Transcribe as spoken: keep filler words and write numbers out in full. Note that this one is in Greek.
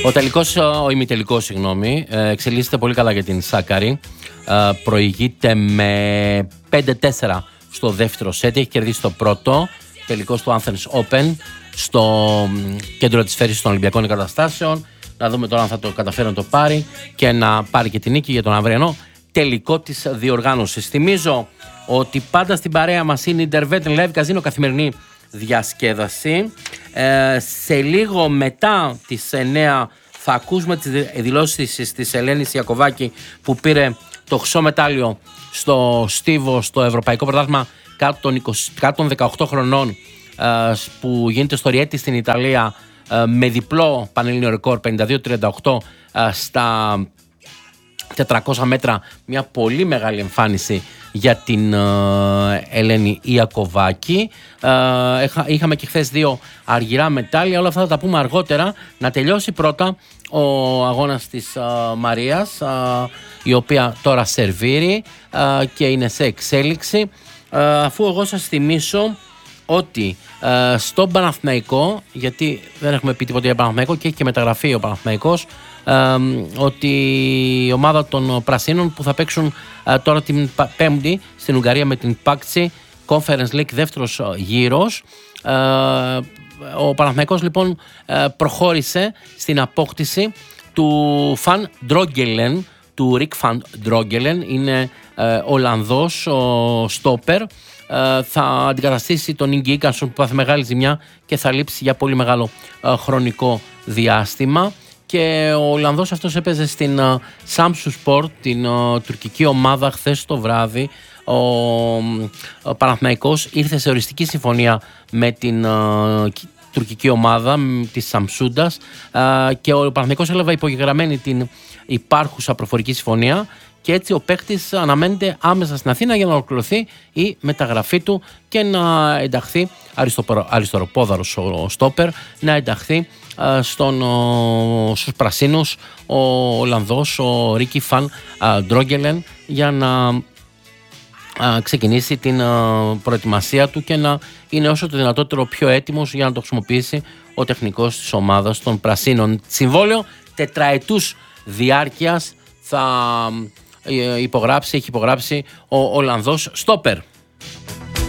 Ο τελικός, ο ημιτελικός, συγγνώμη, εξελίσσεται πολύ καλά για την Σάκαρη. Προηγείται με πέντε τέσσερα στο δεύτερο σετ. Έχει κερδίσει το πρώτο. Τελικός του Athens Open στο κέντρο της Φέρης των Ολυμπιακών Εγκαταστάσεων. Να δούμε τώρα αν θα το καταφέρει να το πάρει και να πάρει και την νίκη για τον αυριανό τελικό της διοργάνωσης. Θυμίζω ότι πάντα στην παρέα μας είναι η Intervet Live Casino, καθημερινή διασκέδαση. Ε, σε λίγο μετά τις εννιά θα ακούσουμε τις δηλώσεις της Ελένης Ιακωβάκη, που πήρε το χρυσό μετάλλιο στο στίβο στο Ευρωπαϊκό Πρωτάθλημα κάτω των δεκαοκτώ χρονών, ε, που γίνεται στο Ριέτη στην Ιταλία, ε, με διπλό πανελλήνιο ρεκόρ πενήντα δύο τριάντα οκτώ ε, στα τετρακόσια μέτρα. Μια πολύ μεγάλη εμφάνιση για την ε, Ελένη Ιακωβάκη. Ε, είχαμε και χθες δύο αργυρά μετάλλια. Όλα αυτά θα τα πούμε αργότερα. Να τελειώσει πρώτα ο αγώνας της ε, Μαρίας, ε, η οποία τώρα σερβίρει ε, και είναι σε εξέλιξη. Ε, αφού εγώ σας θυμίσω ότι ε, στον Παναθηναϊκό, γιατί δεν έχουμε πει τίποτα για Παναθηναϊκό και έχει και μεταγραφεί ο Παναθηναϊκός, ε, ότι η ομάδα των Πρασίνων που θα παίξουν ε, τώρα την Πέμπτη στην Ουγγαρία με την Πάκτση, Conference League δεύτερος γύρος, ε, ο Παναθηναϊκός λοιπόν ε, προχώρησε στην απόκτηση του Φαν Ντρόγκελεν, του Ρικ Φαν Ντρόγκελεν. Είναι ε, Ολλανδός, ο στόπερ. Uh, θα αντικαταστήσει τον Ίγκη Ίκανσον, που πάθει μεγάλη ζημιά και θα λείψει για πολύ μεγάλο uh, χρονικό διάστημα. Και ο Ολλανδός αυτός έπαιζε στην uh, Samsunspor, την uh, τουρκική ομάδα. Χθες το βράδυ ο, ο Παναθηναϊκός ήρθε σε οριστική συμφωνία με την uh, τουρκική ομάδα της Σαμσούντας, uh, και ο Παναθηναϊκός έλαβε υπογεγραμμένη την υπάρχουσα προφορική συμφωνία. Και έτσι ο παίκτης αναμένεται άμεσα στην Αθήνα για να ολοκληρωθεί η μεταγραφή του και να ενταχθεί, αριστεροπόδαρος ο στόπερ, να ενταχθεί στον, στους Πρασίνους ο Ολλανδός, ο Ρίκι Φαν Ντρόγκελεν, για να ξεκινήσει την προετοιμασία του και να είναι όσο το δυνατότερο πιο έτοιμος για να το χρησιμοποιήσει ο τεχνικός της ομάδας των Πρασίνων. Συμβόλαιο τετραετούς διάρκειας θα υπογράψει, έχει υπογράψει ο Ολλανδός στόπερ.